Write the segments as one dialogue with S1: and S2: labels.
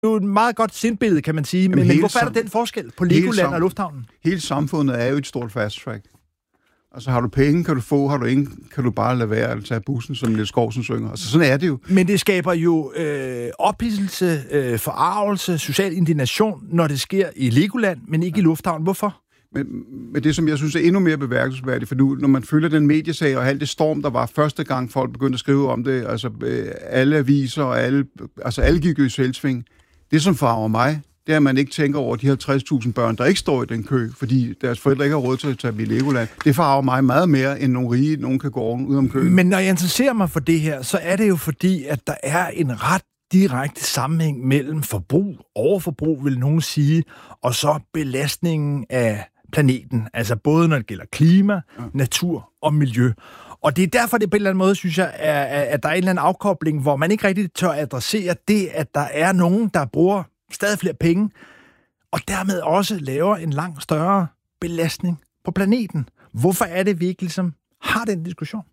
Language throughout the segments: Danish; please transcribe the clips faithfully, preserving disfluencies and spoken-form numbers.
S1: jo et meget godt sindbillede, kan man sige. Men, men hvorfor er der den forskel på Legoland og lufthavnen?
S2: Hele samfundet er jo et stort fast track. Altså har du penge, kan du få, har du ingen, kan du bare lade være at tage bussen, som Niels Skovsen synger. Altså sådan er det jo. Men
S1: det skaber jo øh, ophidselse, øh, forarvelse, social indignation, når det sker i Legoland, men ikke ja. i lufthavnen. Hvorfor?
S2: Men, men det, som jeg synes er endnu mere bemærkelsesværdigt, for nu, når man følger den mediesag og alt det storm, der var første gang, folk begyndte at skrive om det, altså øh, alle aviser og alle, altså alle gik jo i selvsving. Det, som farver mig, det er, at man ikke tænker over de halvtreds tusind børn, der ikke står i den kø, fordi deres forældre ikke har råd til at tage i Legoland. Det farver mig meget mere, end nogle rige, nogen kan gå ud om køen.
S1: Men når jeg interesserer mig for det her, så er det jo fordi, at der er en ret direkte sammenhæng mellem forbrug, overforbrug, vil nogen sige, og så belastningen af planeten. Altså både når det gælder klima, ja. natur og miljø. Og det er derfor, det på en eller anden måde, synes jeg, er, at der er en eller anden afkobling, hvor man ikke rigtig tør adressere det, at der er nogen, der bruger stadig flere penge, og dermed også laver en langt større belastning på planeten. Hvorfor er det, vi ikke ligesom har den diskussion?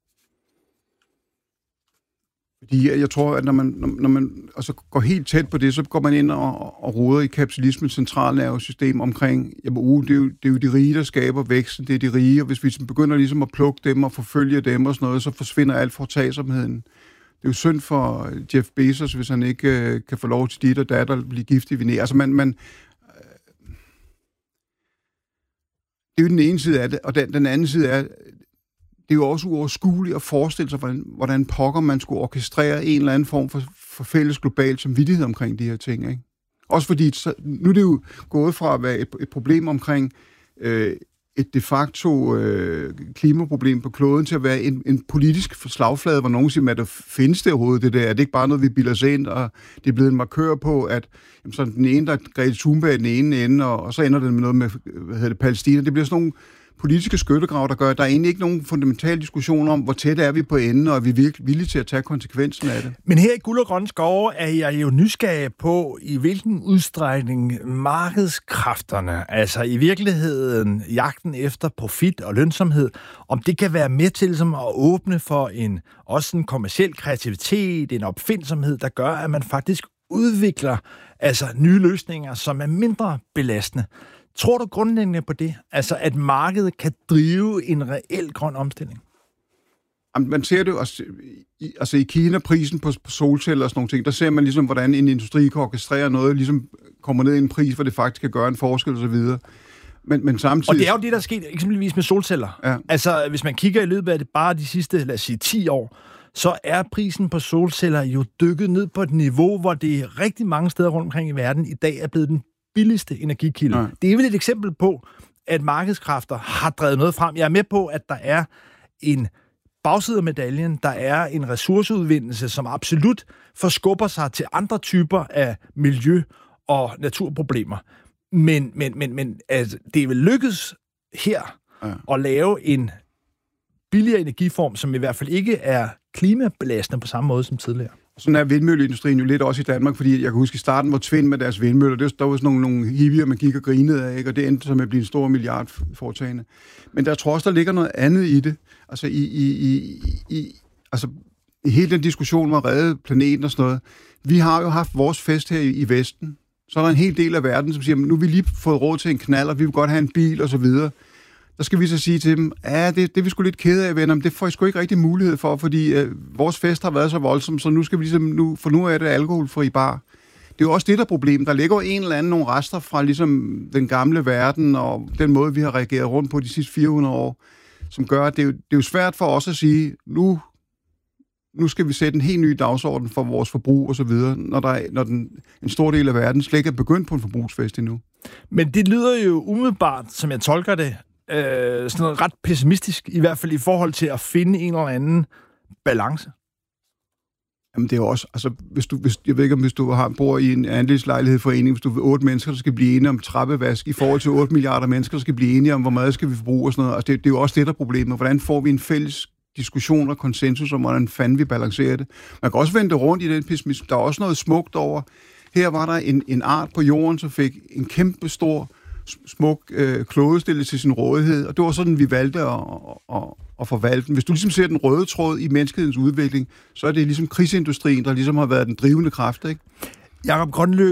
S2: Fordi jeg tror, at når man, når man altså går helt tæt på det, så går man ind og, og roder i kapitalismens centralnervesystem omkring, jamen, uh, det, er jo, det er jo de rige, der skaber væksten, det er de rige, og hvis vi begynder ligesom at plukke dem og forfølge dem og sådan noget, så forsvinder alt foretagsomheden. Det er jo synd for Jeff Bezos, hvis han ikke øh, kan få lov til dit og datter at blive gift i Venedig. Altså man, man øh, det er jo den ene side af det, og den, den anden side er, det er jo også uoverskueligt at forestille sig, hvordan, hvordan pokker man skulle orkestrere en eller anden form for, for fælles global samvittighed omkring de her ting, ikke? Også fordi, så, nu er det jo gået fra at være et, et problem omkring øh, et de facto øh, klimaproblem på kloden til at være en, en politisk slagflade, hvor nogen siger, at der findes det overhovedet, det der. Er det ikke bare noget, vi bilder os ind, og det er blevet en markør på, at jamen, sådan, den ene, der er Grete Thunberg i den ene ende, og, og så ender det med noget med, hvad hedder det, Palæstina. Det bliver sådan nogle politiske skyttegrav, der gør, at der er egentlig ikke nogen fundamental diskussion om, hvor tæt er vi på enden, og er vi virkelig villige til at tage konsekvensen af det.
S1: Men her i Guld og Grønne Skove er jeg jo nysgerrig på, i hvilken udstrækning markedskræfterne, altså i virkeligheden jagten efter profit og lønsomhed, om det kan være med til som at åbne for en også en kommerciel kreativitet, en opfindsomhed, der gør, at man faktisk udvikler altså nye løsninger, som er mindre belastende. Tror du grundlæggende på det? Altså, at markedet kan drive en reel grøn omstilling?
S2: Jamen, man ser det jo også, i, altså i Kina, prisen på, på solceller og sådan nogle ting, der ser man ligesom, hvordan en industri kan orkestrere noget, ligesom kommer ned i en pris, hvor det faktisk kan gøre en forskel og så videre. Men, men samtidig...
S1: Og det er jo det, der er sket eksempelvis med solceller. Ja. Altså, hvis man kigger i løbet af det bare de sidste, lad os sige, ti år, så er prisen på solceller jo dykket ned på et niveau, hvor det rigtig mange steder rundt omkring i verden i dag er blevet den billigste energikilde. Ja. Det er vel et eksempel på, at markedskræfter har drevet noget frem. Jeg er med på, at der er en bagside af medaljen, der er en ressourceudvindelse, som absolut forskubber sig til andre typer af miljø- og naturproblemer. Men, men, men, men altså, det er vel lykkedes her ja. at lave en billigere energiform, som i hvert fald ikke er klimabelastende på samme måde som tidligere.
S2: Sådan er vindmølleindustrien jo lidt også i Danmark, fordi jeg kan huske i starten, hvor Tvind med deres vindmøller, det der var sådan nogle, nogle hippier, man gik og grinede af, ikke? Og det endte så med at blive en stor milliardforetagende. Men der tror også, der ligger noget andet i det. Altså i, i, i, i, altså, i hele den diskussion om at redde planeten og sådan noget. Vi har jo haft vores fest her i, i Vesten. Så er der en hel del af verden, som siger, nu har vi lige fået råd til en knald, og vi vil godt have en bil og så videre. Der skal vi så sige til dem, ja, det, det er vi sgu lidt kede af, venner, men det får I sgu ikke rigtig mulighed for, fordi øh, vores fest har været så voldsom, så nu skal vi ligesom, nu, for nu er det alkoholfri bar. Det er jo også det, der er problem. Der ligger jo en eller anden nogle rester fra ligesom den gamle verden, og den måde, vi har reageret rundt på de sidste fire hundrede år, som gør, at det er jo, det er jo svært for os at sige, nu, nu skal vi sætte en helt ny dagsorden for vores forbrug og så videre, når, der er, når den, en stor del af verden slet ikke er begyndt på en forbrugsfest endnu.
S1: Men det lyder jo umiddelbart, som jeg tolker det, Øh, sådan noget ret pessimistisk, i hvert fald i forhold til at finde en eller anden balance.
S2: Jamen det er jo også, altså hvis du, hvis, jeg ved ikke om hvis du har, bor i en andelslejlighedsforening, hvis du vil otte mennesker, der skal blive enige om trappevask, i forhold til otte milliarder mennesker, der skal blive enige om, hvor meget skal vi forbruge og sådan noget. Altså det, det er jo også det, der er problemet. Hvordan får vi en fælles diskussion og konsensus om, hvordan fanden vi balancerer det? Man kan også vende det rundt i den pessimisme. Der er også noget smukt over. Her var der en, en art på jorden, som fik en kæmpe stor smuk øh, klode stillet til sin rådighed, og det var sådan, vi valgte at, at, at, at forvalte den. Hvis du ligesom ser den røde tråd i menneskehedens udvikling, så er det ligesom krigsindustrien, der ligesom har været den drivende kraft, ikke?
S1: Jakob Grønlø,